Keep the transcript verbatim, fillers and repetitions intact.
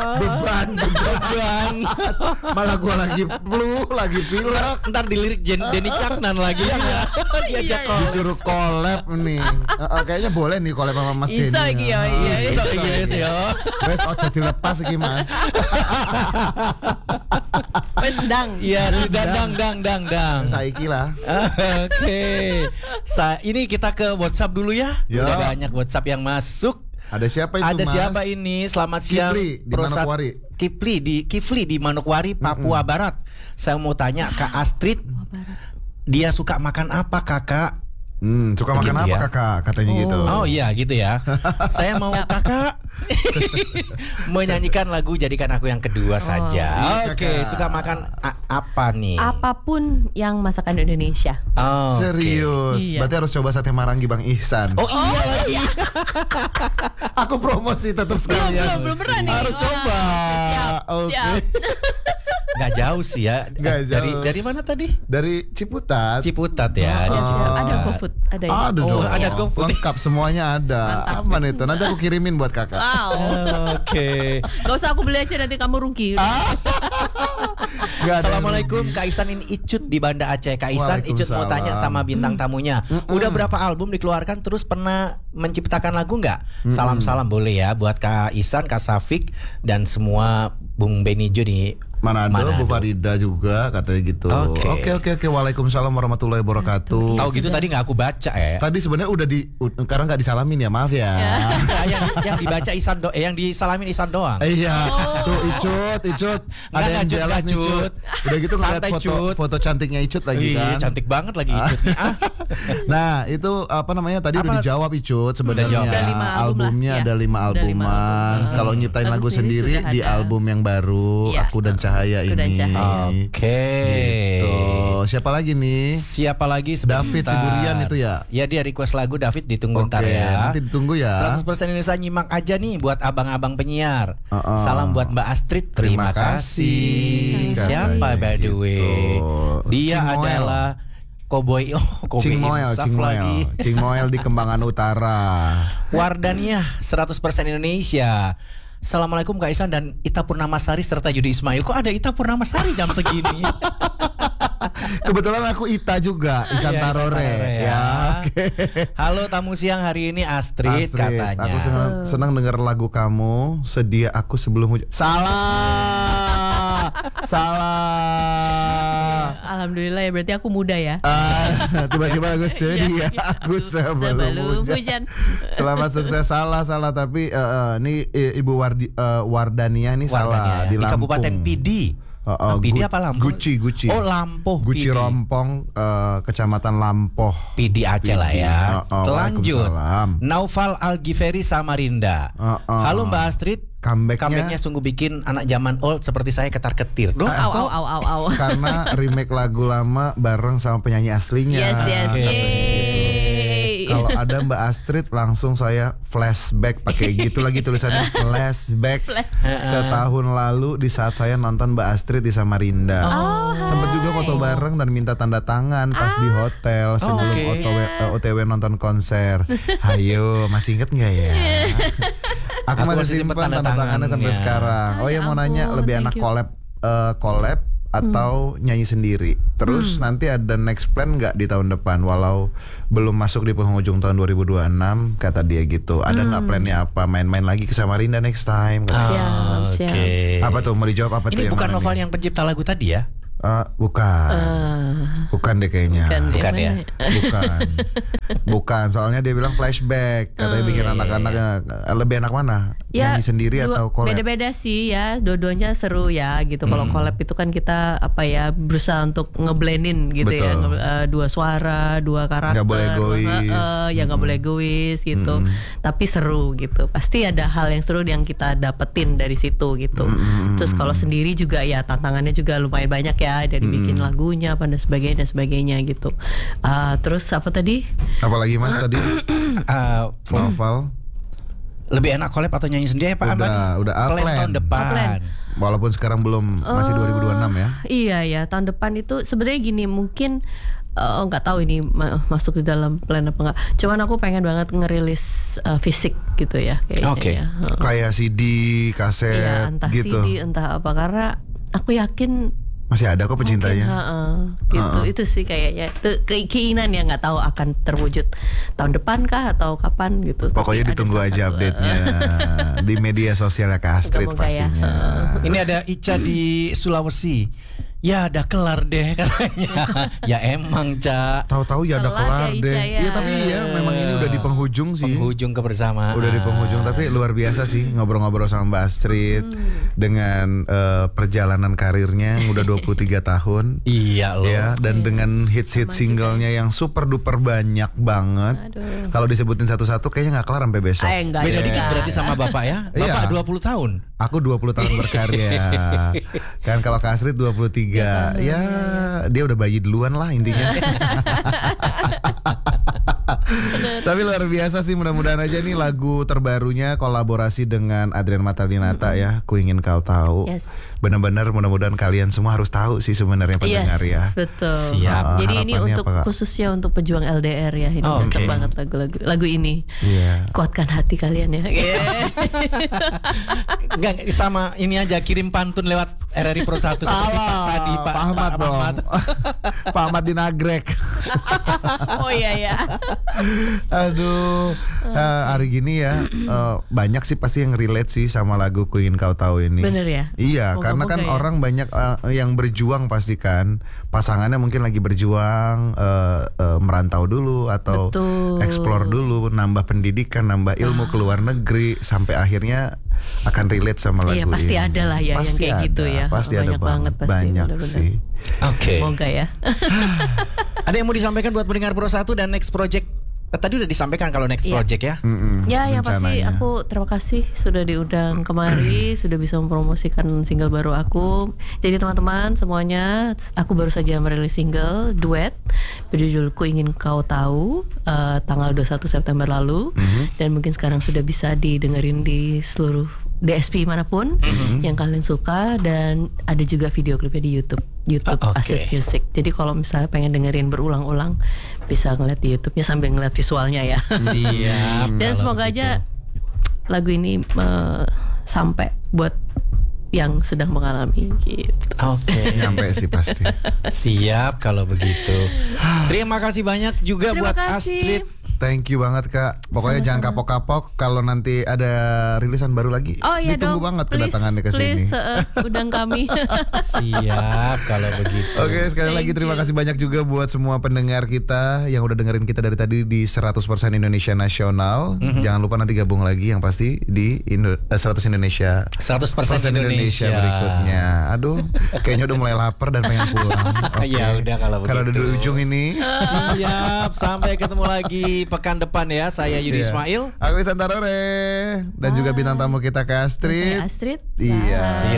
beban, beban. Malah gue lagi flu, lagi pilek. Ntar dilirik Jen, Denny Caknan lagi ya. Diajak collab. Disuruh collab nih. Uh, uh, kayaknya boleh nih collab sama Mas Denny. Iso iki ya. Iya. Iso iki wis ya. Wes ojo dilepas iki Mas. Wes dang. Iya, sudah dang dang dang dang. Saiki lah. Oke. Sa ini kita ke WhatsApp dulu ya. Ya. Udah banyak WhatsApp yang masuk. Ada siapa itu Ada Mas? siapa ini? Selamat siang. Kifli di Prosat- Manokwari. Kifli di Kifli di Manokwari, Papua Mm-mm. Barat. Saya mau tanya Kak Astrid, dia suka makan apa Kakak? Hmm, suka makan Gitu apa ya? Kakak? Katanya Oh. gitu. Oh iya gitu ya. Saya mau Kakak menyanyikan lagu Jadikan Aku Yang Kedua saja. Iya, Oke, Kakak. suka makan a- apa nih? Apapun yang masakan Indonesia. Oh, oke. Serius. Iya. Berarti harus coba sate Marangi Bang Ihsan. Oh iya lagi. Aku promosi tetap sekalian. belum, belum pernah nih. Harus Wah, coba. siap, Oke. siap. Nggak jauh sih ya. Nggak Dari jauh. dari mana tadi? Dari Ciputat. Ciputat ya. Oh. Di Siap, siap. Ciputat. Ada GoFood, ada ya? Ada Oh, dong. ada siap. GoFood. Lengkap semuanya ada. Aman itu. Nanti aku kirimin buat Kakak. Wow. Oke. Gak usah aku beli aja, nanti kamu rugi. Nggak ada Assalamualaikum yang Kak Isan, ini Icut di Banda Aceh. Kak Isan, Icut mau tanya Waalaikumsalam. sama bintang tamunya. Udah berapa album dikeluarkan, terus pernah menciptakan lagu nggak? Salam-salam boleh ya buat Kak Isan, Kak Safik dan semua Bung Benijo di Manado, Manado. Bu Farida juga katanya gitu. Oke. Oke oke oke. Waalaikumsalam warahmatullahi wabarakatuh. Tahu gitu tadi nggak aku baca ya. Tadi sebenarnya udah di sekarang nggak disalamin ya, maaf ya. yang, yang dibaca Isan do, eh, yang disalamin Isan doang. Eh, iya, tuh Icut, Icut. Nggak, nggak, Cut, jelas nggak, nih, Cut. Udah gitu ngeliat Santai, foto, Cut. foto cantiknya Icut lagi Iya, kan. cantik banget lagi Icut nih. Ah. Nah, itu apa namanya tadi Apa? udah dijawab Icut sebenarnya. Udah jawab. Udah lima album lah, Albumnya ya. ada lima Udah lima albuman. album. Kalau nyiptain Lagu lagu sendiri sendiri sudah di ada. album yang baru, Iya. Aku dan Cahaya Aku dan ini. Cahaya. Oke. Gitu. Siapa lagi nih? Siapa lagi sebentar. David Siburian itu ya? Ya dia request lagu David, ditunggu Oke, ntar ya. nanti ditunggu ya. seratus persen Indonesia nyimak aja nih buat abang-abang penyiar. Uh-uh. Salam buat Mbak Astrid. Terima, Terima kasih. kasih. Siapa by the way? Gitu. Dia Cing Moel. adalah Cowboy. Oh, Cowboy Cing Moel, Insaf Cing Moel. lagi. Cing Moel di Kembangan Utara. Wardania seratus persen Indonesia. Assalamualaikum Kak Isan dan Ita Purnamasari serta Yudi Ismail. Kok ada Ita Purnamasari jam segini? Kebetulan aku Ita juga, Isan Iya, Tarore Isan Tarore, ya. ya. Oke. Halo tamu siang hari ini Astrid, Astrid, katanya. aku senang, senang dengar lagu kamu. Sedia aku sebelum hujan. Salah, salah. Alhamdulillah ya, berarti aku muda ya. Ah, tiba-tiba aku sedia Iya, aku sebelum, sebelum hujan. hujan. Selamat sukses. Salah, salah tapi eh, eh, ini eh, Ibu Wardi, eh, Wardania nih Wardania, salah ya. di, di Lampung. Kabupaten Pidi. Oh, oh, Pidi Gu- apa Lampung? Guci, Guci. Oh, Lampoh. Guci Pidi. Rompong, eh, Kecamatan Lampoh. Pidi Aceh lah ya. Oh, oh, Lanjut. Waalaikumsalam. Naufal Al-Ghifari Samarinda. Oh, oh. Halo Mbak Astrid. Comebacknya- Comebacknya sungguh bikin anak zaman old seperti saya ketar-ketir. Duh, Au, kok- au, au, au, au. Karena remake lagu lama bareng sama penyanyi aslinya. Yes, yes, yeay. Kalau ada Mbak Astrid langsung saya flashback pakai gitu lagi tulisannya flashback Flash. ke tahun lalu di saat saya nonton Mbak Astrid di Samarinda. Oh, Sempat juga foto bareng dan minta tanda tangan pas di hotel sebelum oke. O T W, eh, O T W nonton konser. Hayo, masih inget nggak ya? Aku, Aku masih masih simpen simpan tanda tanda tangannya sampai tangannya. sekarang. Oh ya, Ya mau nanya ampun, lebih thank enak you. collab eh, collab atau nyanyi sendiri. Terus nanti ada next plan nggak di tahun depan? Walau belum masuk di penghujung tahun dua ribu dua puluh enam, kata dia gitu. Ada nggak plannya apa? Main-main lagi ke Samarinda next time? Kata. Siap, Ah, siap. Oke. Apa tuh? Mau dijawab apa tuh? Ini yang bukan mana Noval nih? yang pencipta lagu tadi ya? Eh, bukan. Eh, Bukan deh kayaknya. bukan, Bukan yang ya? mana? Bukan. Bukan. Soalnya dia bilang flashback. Katanya bikin anak-anaknya lebih enak mana? Ya, Nyanyi sendiri dua- atau collab? beda-beda sih ya, dua-duanya seru ya gitu. Kalau collab itu kan kita apa ya, berusaha untuk ngeblendin gitu ya, Betul. nge- eh, dua suara, dua karakter. Nggak boleh egois. Eh, eh, ya nggak boleh egois gitu. Tapi seru gitu. Pasti ada hal yang seru yang kita dapetin dari situ gitu. Terus kalau sendiri juga ya tantangannya juga lumayan banyak ya, dari bikin lagunya apa dan sebagainya dan sebagainya gitu. Ah, terus apa tadi? Apalagi Mas tadi? Eh, Novel. lebih enak collab atau nyanyi sendiri ya Pak Aman? Udah, udah Plan plan. tahun depan. Oh, plan. Walaupun sekarang belum masih dua ribu dua puluh enam ya. Iya ya, tahun depan itu sebenarnya gini, mungkin eh, nggak tahu ini ma- masuk di dalam plan apa enggak. Cuman aku pengen banget ngerilis uh, fisik gitu ya kayaknya. Oke. Ya. Heeh. Kayak C D, kaset Iya, entah gitu. C D entah apa, karena aku yakin Masih ada kok mungkin, pecintanya. heeh, gitu. Heeh. Itu sih kayaknya itu ke- keinginan yang nggak tahu akan terwujud tahun depan kah atau kapan gitu. Pokoknya Tapi ada ditunggu salah aja satu, update-nya di media sosialnya Kak Astrid Moga-moga ya. pastinya. Ini ada Ica di Sulawesi. Ya udah kelar deh katanya. Ya emang Ca. Tahu-tahu ya ada Telat kelar ya, Ica, deh. ya. Iya tapi ya memang ini udah di penghujung sih. Penghujung kebersamaan. Udah di penghujung, tapi luar biasa sih ngobrol-ngobrol sama Mbak Astrid dengan eh, perjalanan karirnya yang udah dua puluh tiga tahun. Iya loh. Ya, dan dengan hits-hits Sama singlenya yang super duper banyak banget. Aduh. Kalau disebutin satu-satu kayaknya nggak kelar sampai besok. Eh, enggak Beda juga. dikit berarti sama Bapak ya. Bapak Iya. dua puluh tahun. Aku dua puluh tahun berkarya. Kan kalau Kak Astrid dua puluh tiga. Ya, dia udah bayi duluan lah intinya. Tapi luar biasa sih, mudah-mudahan aja nih lagu terbarunya kolaborasi dengan Adrian Mata-Dinata ya, Ku Ingin Kau Tahu. Yes. Benar-benar mudah-mudahan kalian semua harus tahu sih sebenarnya pendengar Yes, ya. betul. Siap. Jadi ini Harapannya untuk apa, Kak? khususnya untuk pejuang L D R ya. Ini Oh, cocok oke. banget lagu-lagu lagu ini. Iya. Kuatkan hati kalian ya. Enggak, sama ini aja kirim pantun lewat R R I Pro satu seperti Pak tadi Pak Pak Ahmad Pak dong. Ahmad. Pak Ahmad di Nagrek. Oh iya ya. Aduh, eh, hari gini ya eh, banyak sih pasti yang relate sih sama lagu Ku Ingin Kau Tahu ini. Bener ya? Iya, Moga-moga karena kan ya. orang banyak eh, yang berjuang pasti kan, pasangannya mungkin lagi berjuang eh, eh, merantau dulu atau Betul. explore dulu, nambah pendidikan, nambah ilmu ke luar negeri, sampai akhirnya akan relate sama lagu Iya, pasti ini. ada lah ya yang Pasti kayak gitu ada, ya. Pasti Banyak ada banget, banget pasti, banyak bener-bener. sih. Oke. Semoga ya. Ada yang mau disampaikan buat pendengar Pro satu dan next project? Eh, tadi udah disampaikan kalau next Iya. project ya. Mm-mm, Ya, yang pasti rencananya. aku terima kasih sudah diundang kemari, sudah bisa mempromosikan single baru aku. Jadi teman-teman semuanya, aku baru saja merilis single duet berjudul Ku Ingin Kau Tahu eh, tanggal dua puluh satu September lalu, dan mungkin sekarang sudah bisa didengerin di seluruh D S P manapun yang kalian suka, dan ada juga video klipnya di YouTube. YouTube Ah, oke. Astrid Music. Jadi kalau misalnya pengen dengerin berulang-ulang, bisa ngeliat di YouTube-nya sambil ngeliat visualnya ya. Siap. Dan kalau semoga begitu. aja lagu ini eh, sampai buat yang sedang mengalami gitu. Oke. Nyampe sih pasti. Siap kalau begitu. Terima kasih banyak juga Terima buat kasih. Astrid. Thank you banget Kak. Pokoknya Sama-sama. jangan kapok-kapok kalau nanti ada rilisan baru lagi. Oh iya Ditunggu dong, banget please, kedatangannya ke sini. please, eh, undang kami. Siap kalau begitu. Oke, sekali Thank lagi terima you. kasih banyak juga buat semua pendengar kita yang udah dengerin kita dari tadi di seratus persen Indonesia Nasional. Jangan lupa nanti gabung lagi yang pasti di Indo- eh, seratus Indonesia seratus persen Indonesia. berikutnya. Aduh, kayaknya udah mulai lapar dan pengen pulang. Oke. Ya udah kalau Karena udah di begitu. ujung ini. Siap, sampai ketemu lagi pekan depan ya. Saya Yudi Iya. Ismail. Aku Isan Tarore dan juga bintang tamu kita Kak Astrid. Saya Astrid. Iya. Bye.